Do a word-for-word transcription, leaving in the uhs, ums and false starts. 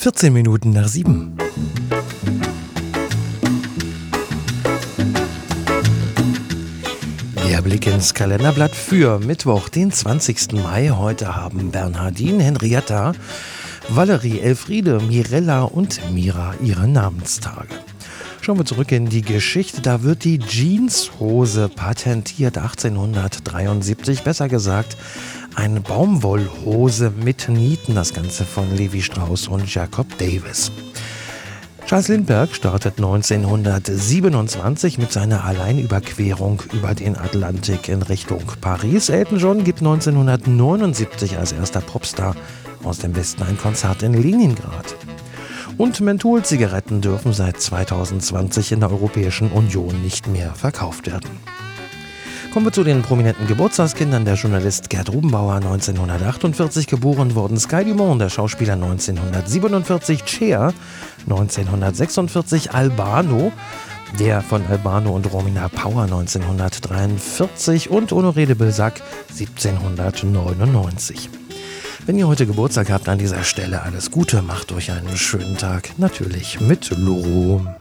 vierzehn Minuten nach sieben. Der Blick ins Kalenderblatt für Mittwoch, den zwanzigsten Mai. Heute haben Bernhardine, Henrietta, Valerie, Elfriede, Mirella und Mira ihre Namenstage. Schauen wir zurück in die Geschichte. Da wird die Jeanshose patentiert, achtzehnhundertdreiundsiebzig, besser gesagt eine Baumwollhose mit Nieten, das Ganze von Levi Strauss und Jacob Davis. Charles Lindbergh startet neunzehnhundertsiebenundzwanzig mit seiner Alleinüberquerung über den Atlantik in Richtung Paris. Elton John gibt neunzehnhundertneunundsiebzig als erster Popstar aus dem Westen ein Konzert in Leningrad. Und Mentholzigaretten dürfen seit zweitausendzwanzig in der Europäischen Union nicht mehr verkauft werden. Kommen wir zu den prominenten Geburtstagskindern. Der Journalist Gerd Rubenbauer, neunzehnhundertachtundvierzig geboren worden. Sky Dumont, der Schauspieler, neunzehnhundertsiebenundvierzig. Cher, neunzehnhundertsechsundvierzig. Albano, der von Albano und Romina Power, neunzehnhundertdreiundvierzig. Und Honoré de Balzac, siebzehnhundertneunundneunzig. Wenn ihr heute Geburtstag habt, an dieser Stelle alles Gute, macht euch einen schönen Tag. Natürlich mit Loro.